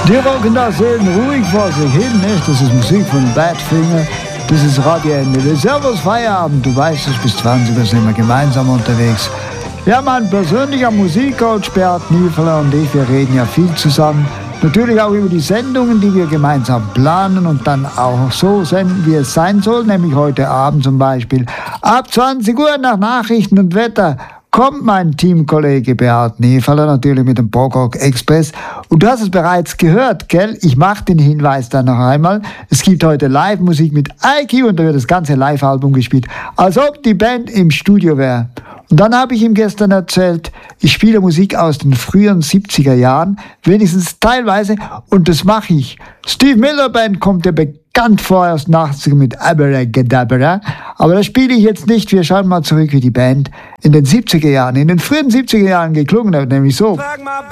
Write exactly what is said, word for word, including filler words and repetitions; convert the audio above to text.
Die rocken da Seelen ruhig vor sich hin, nicht? Das ist Musik von Badfinger. Das ist Radioende. Das Servus Feierabend. Du weißt es, bis zwanzig Uhr sind wir gemeinsam unterwegs. Ja, mein persönlicher Musikcoach Bert Niefeler und ich, wir reden ja viel zusammen. Natürlich auch über die Sendungen, die wir gemeinsam planen und dann auch so senden, wie es sein soll, nämlich heute Abend zum Beispiel. Ab zwanzig Uhr nach Nachrichten und Wetter kommt mein Teamkollege Beat Niefeler natürlich mit dem Prog Express. Und du hast es bereits gehört, gell? Ich mache den Hinweis dann noch einmal. Es gibt heute Live-Musik mit I Q und da wird das ganze Live-Album gespielt, als ob die Band im Studio wäre. Und dann habe ich ihm gestern erzählt, ich spiele Musik aus den frühen siebziger Jahren, wenigstens teilweise, und das mache ich. Steve Miller Band kommt ja bekannt vor aus den achtziger mit Abracadabra, aber das spiele ich jetzt nicht. Wir schauen mal zurück, wie die Band in den siebziger Jahren, in den frühen siebziger Jahren geklungen hat, nämlich so.